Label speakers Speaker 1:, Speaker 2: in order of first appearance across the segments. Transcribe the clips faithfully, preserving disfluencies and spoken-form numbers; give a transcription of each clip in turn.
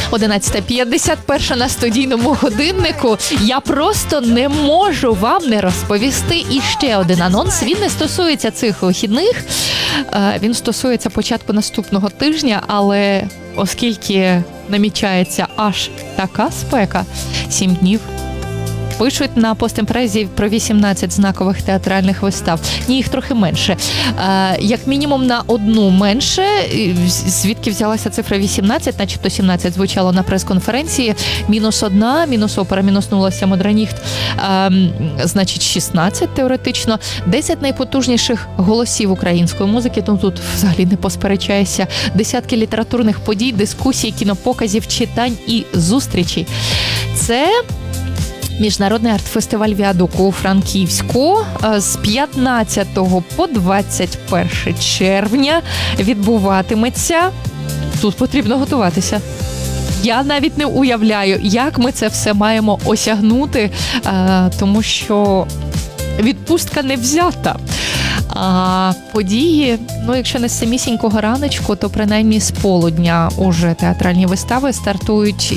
Speaker 1: одинадцята п'ятдесят один на студійному годиннику. Я просто не можу вам не розповісти іще один анонс. Він не стосується цих вихідних, він стосується початку наступного тижня, але оскільки намічається аж така спека, сім днів, пишуть на постімпрезі про вісімнадцять знакових театральних вистав. Ні, їх трохи менше. Як мінімум на одну менше. Звідки взялася цифра вісімнадцять, начебто сімнадцять звучало на прес-конференції. Мінус одна, мінус опера, мінус нула Сямодраніхт. Значить, шістнадцять теоретично. десять найпотужніших голосів української музики. Ну, тут взагалі не посперечаєшся. Десятки літературних подій, дискусій, кінопоказів, читань і зустрічей. Це Міжнародний арт-фестиваль «Віадук» у Франківську з п'ятнадцятого по двадцять перше червня відбуватиметься. Тут потрібно готуватися. Я навіть не уявляю, як ми це все маємо осягнути, тому що відпустка не взята. А події, ну якщо не з самісінького раночку, то принаймні з полудня уже театральні вистави стартують.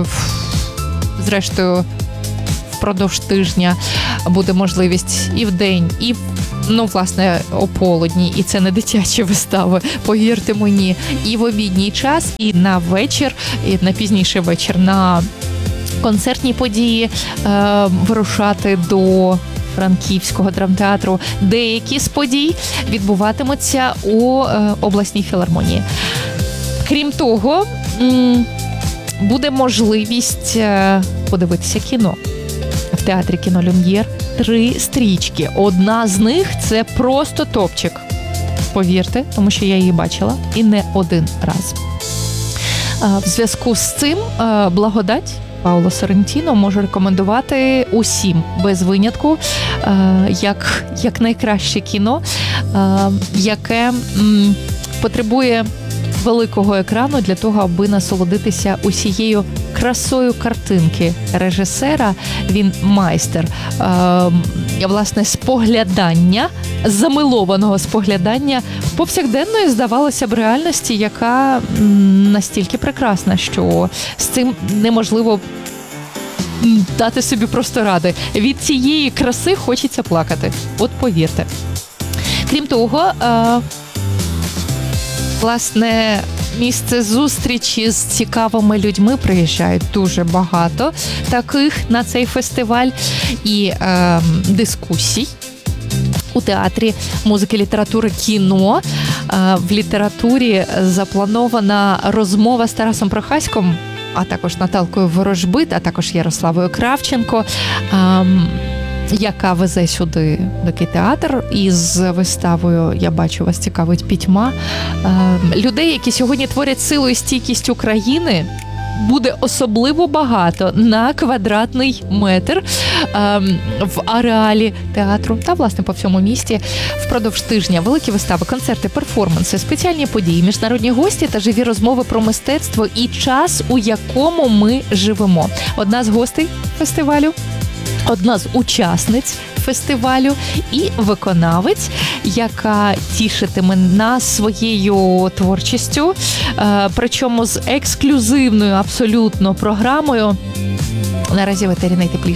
Speaker 1: Зрештою, впродовж тижня буде можливість і вдень, і, ну, власне, ополудні, і це не дитячі вистави, повірте мені, і в обідній час, і на вечір, і на пізніший вечір, на концертні події е, вирушати до Франківського драмтеатру. Деякі з подій відбуватимуться у е, обласній філармонії. Крім того, м- буде можливість е, подивитися кіно. В театрі кіно «Люм'єр» три стрічки. Одна з них – це просто топчик. Повірте, тому що я її бачила і не один раз. В зв'язку з цим «Благодать» Пауло Соррентіно може рекомендувати усім, без винятку, як, як найкраще кіно, яке м, потребує великого екрану для того, аби насолодитися усією красою картинки режисера. Він майстер е, власне споглядання, замилованого споглядання повсякденної, здавалося б, реальності, яка настільки прекрасна, що з цим неможливо дати собі просто ради. Від цієї краси хочеться плакати. От повірте. Крім того, е, власне, місце зустрічі з цікавими людьми, приїжджають дуже багато таких на цей фестиваль, і е, дискусій у театрі музики, літератури, кіно. Е, в літературі запланована розмова з Тарасом Прохаськом, а також Наталкою Ворожбит, а також Ярославою Кравченко, е, яка везе сюди такий театр із виставою «Я бачу, вас цікавить пітьма». Людей, які сьогодні творять силу і стійкість України, буде особливо багато на квадратний метр в ареалі театру та, власне, по всьому місті впродовж тижня. Великі вистави, концерти, перформанси, спеціальні події, міжнародні гості та живі розмови про мистецтво і час, у якому ми живемо. Одна з гостей фестивалю, одна з учасниць фестивалю і виконавець, яка тішитиме нас своєю творчістю, причому з ексклюзивною абсолютно програмою. Наразі в етері найтепліше.